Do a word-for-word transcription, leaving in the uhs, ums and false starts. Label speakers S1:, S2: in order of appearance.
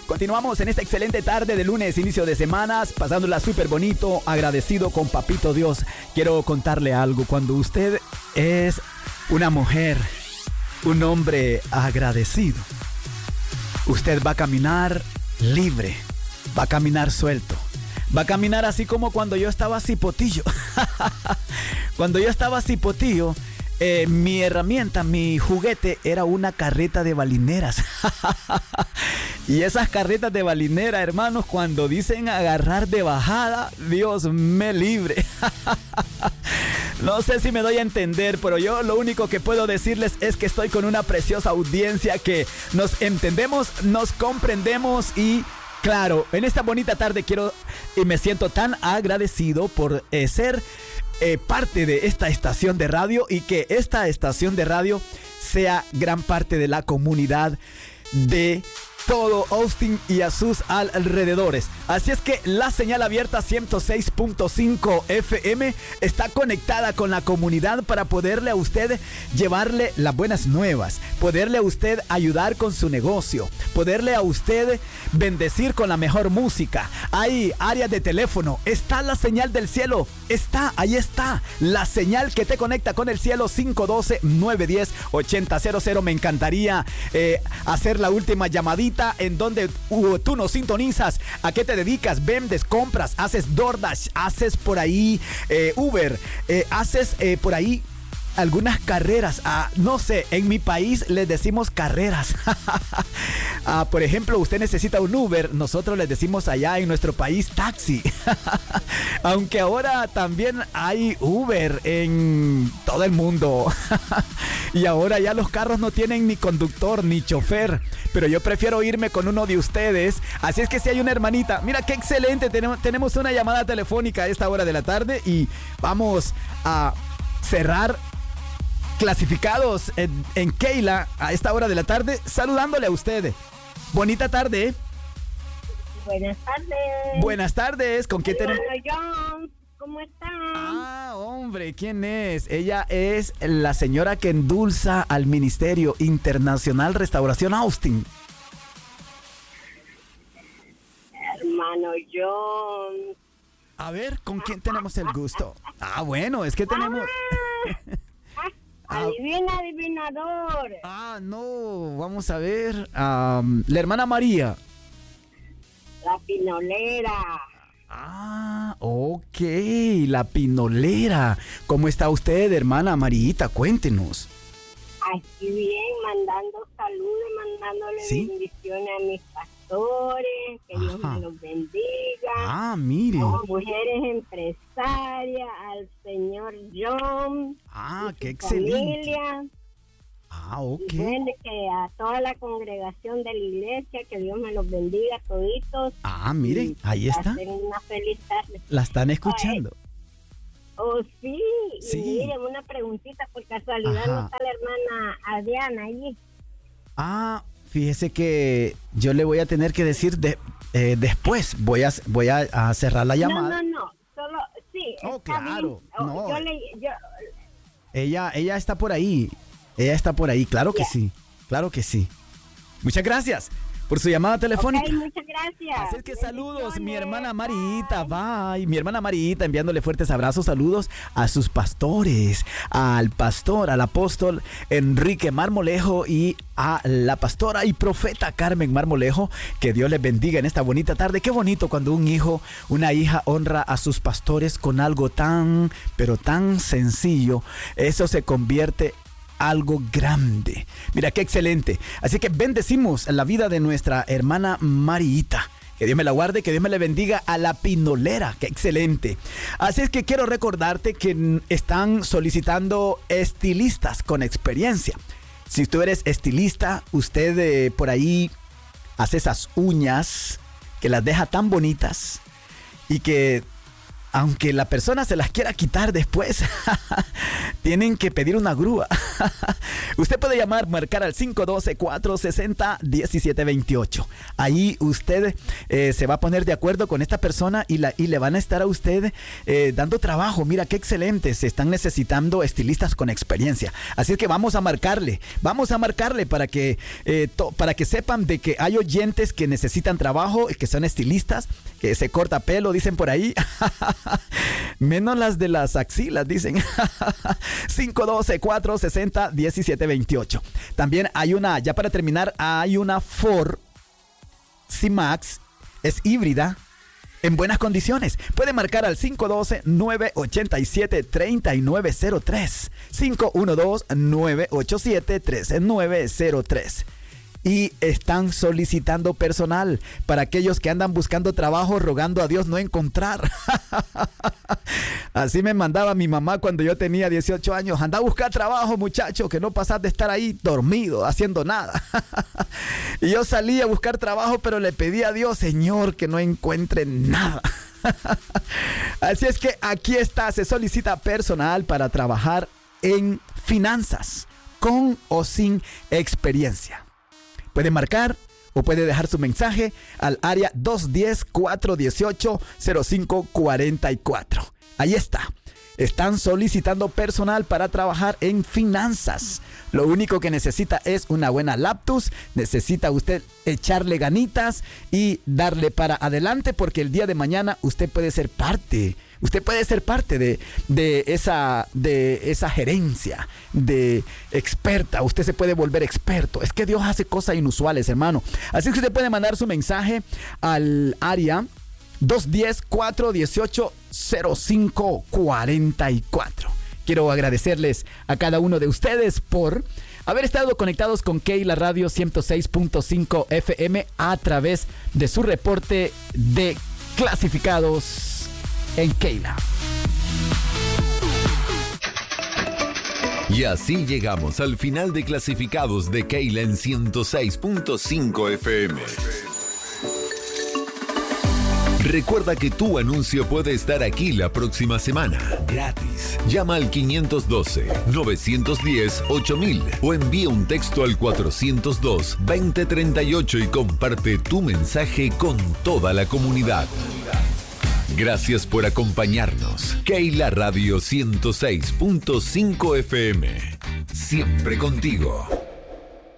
S1: Continuamos en esta excelente tarde de lunes, inicio de semanas, pasándola súper bonito, agradecido con Papito Dios. Quiero contarle algo. Cuando usted es una mujer, un hombre agradecido, usted va a caminar libre, va a caminar suelto, va a caminar así como cuando yo estaba cipotillo. Cuando yo estaba cipotillo, eh, mi herramienta, mi juguete era una carreta de balineras. Y esas carretas de balinera, hermanos, cuando dicen agarrar de bajada, Dios me libre. No sé si me doy a entender, pero yo lo único que puedo decirles es que estoy con una preciosa audiencia que nos entendemos, nos comprendemos y claro, en esta bonita tarde quiero y me siento tan agradecido por eh, ser eh, parte de esta estación de radio y que esta estación de radio sea gran parte de la comunidad de todo Austin y a sus alrededores. Así es que la señal abierta ciento seis punto cinco F M está conectada con la comunidad para poderle a usted llevarle las buenas nuevas, poderle a usted ayudar con su negocio, poderle a usted bendecir con la mejor música. Hay áreas de teléfono, está la señal del cielo, está, ahí está, la señal que te conecta con el cielo. Cinco uno dos, nueve uno cero, ocho cero cero cero. Me encantaría eh, hacer la última llamadita en donde uh, tú nos sintonizas. ¿A qué te dedicas? Vendes, compras, haces DoorDash, haces por ahí eh, Uber, eh, haces eh, por ahí algunas carreras. Ah, no sé, en mi país les decimos carreras. Ah, por ejemplo, usted necesita un Uber, nosotros les decimos allá en nuestro país taxi. Aunque ahora también hay Uber en todo el mundo. Y ahora ya los carros no tienen ni conductor ni chofer. Pero yo prefiero irme con uno de ustedes. Así es que si hay una hermanita, mira qué excelente, tenemos, tenemos una llamada telefónica a esta hora de la tarde y vamos a cerrar clasificados en, en Keila a esta hora de la tarde, saludándole a usted. Bonita tarde.
S2: Buenas tardes.
S1: Buenas tardes. ¿Con quién tenemos?
S2: John, ¿cómo están?
S1: Ah, hombre, ¿quién es? Ella es la señora que endulza al Ministerio Internacional Restauración Austin.
S2: Hermano John.
S1: A ver, ¿con quién tenemos el gusto? Ah, bueno, es que tenemos...
S2: Adivina, adivinador.
S1: Ah, no, vamos a ver. Um, la hermana María.
S2: La pinolera.
S1: Ah, ok, la pinolera. ¿Cómo está usted, hermana Marita? Cuéntenos.
S2: Aquí bien, mandando saludos, mandándole
S1: ¿Sí?
S2: bendiciones a mis pastores, que Dios
S1: Ajá.
S2: me los bendiga.
S1: Ah, mire.
S2: A mujeres empresarias, al señor John.
S1: Ah, qué
S2: su
S1: excelente.
S2: familia.
S1: Ah, ok.
S2: Y bueno, que a toda la congregación de la iglesia, que Dios me los bendiga toditos.
S1: Ah, miren,
S2: Y
S1: ahí está.
S2: pasen una feliz tarde.
S1: La están escuchando.
S2: Oh, sí.
S1: Sí.
S2: Y miren, una preguntita, por casualidad,
S1: Ajá.
S2: ¿no está la hermana Adriana allí?
S1: Ah, fíjese que yo le voy a tener que decir de, eh, después. Voy a, voy a, a cerrar la llamada.
S2: No, no, no. Solo, sí,
S1: Oh,
S2: está
S1: claro.
S2: bien. Oh,
S1: No.
S2: Yo le, yo,
S1: Ella, ella está por ahí. Ella está por ahí. Claro que
S2: Ya.
S1: sí. Claro que sí. Muchas gracias por su llamada telefónica.
S2: ok, muchas gracias.
S1: Así es que saludos, mi
S2: Bendiciones.
S1: hermana Marita, bye. Mi hermana Marita enviándole fuertes abrazos, saludos a sus pastores, al pastor, al apóstol Enrique Marmolejo y a la pastora y profeta Carmen Marmolejo. Que Dios les bendiga en esta bonita tarde. Qué bonito cuando un hijo, una hija honra a sus pastores con algo tan, pero tan sencillo. Eso se convierte algo grande. Mira qué excelente. Así que bendecimos la vida de nuestra hermana Marita. Que Dios me la guarde, que Dios me le bendiga a la pinolera. Qué excelente. Así es que quiero recordarte que están solicitando estilistas con experiencia. Si tú eres estilista, usted eh, por ahí hace esas uñas que las deja tan bonitas y que aunque la persona se las quiera quitar después, tienen que pedir una grúa. Usted puede llamar, marcar al cinco uno dos, cuatro seis cero, uno siete dos ocho. Ahí usted eh, se va a poner de acuerdo con esta persona y, la, y le van a estar a usted eh, dando trabajo. Mira qué excelente, se están necesitando estilistas con experiencia. Así que vamos a marcarle, vamos a marcarle para que, eh, to, para que sepan de que hay oyentes que necesitan trabajo, que son estilistas, que se corta pelo, dicen por ahí. Menos las de las axilas, dicen. cinco uno dos, cuatro seis cero, uno siete dos ocho. También hay una, ya para terminar, hay una Ford C-Max, es híbrida, en buenas condiciones. Puede marcar al cinco uno dos, nueve ocho siete, tres nueve cero tres. cinco uno dos, nueve ocho siete, tres nueve cero tres. Y están solicitando personal para aquellos que andan buscando trabajo, rogando a Dios no encontrar. Así me mandaba mi mamá cuando yo tenía dieciocho años. Anda a buscar trabajo, muchacho, que no pasas de estar ahí dormido, haciendo nada. Y yo salí a buscar trabajo, pero le pedí a Dios, Señor, que no encuentre nada. Así es que aquí está, se solicita personal para trabajar en finanzas, con o sin experiencia. Puede marcar o puede dejar su mensaje al área dos uno cero, cuatro uno ocho, cero cinco cuatro cuatro. Ahí está. Están solicitando personal para trabajar en finanzas. Lo único que necesita es una buena laptop. Necesita usted echarle ganitas y darle para adelante, porque el día de mañana usted puede ser parte. Usted puede ser parte de, de, esa, de esa gerencia, de experta. Usted se puede volver experto. Es que Dios hace cosas inusuales, hermano. Así que usted puede mandar su mensaje al área dos uno cero, cuatro uno ocho, cero cinco cuatro cuatro. Quiero agradecerles a cada uno de ustedes por haber estado conectados con Keila Radio ciento seis punto cinco F M a través de su reporte de clasificados en Keila.
S3: Y así llegamos al final de clasificados de Keila en ciento seis punto cinco F M. Recuerda que tu anuncio puede estar aquí la próxima semana, gratis. Llama al quinientos doce, novecientos diez, ocho mil o envía un texto al cuatrocientos dos, veinte treinta y ocho y comparte tu mensaje con toda la comunidad. Gracias por acompañarnos. Keila Radio ciento seis punto cinco F M. Siempre contigo.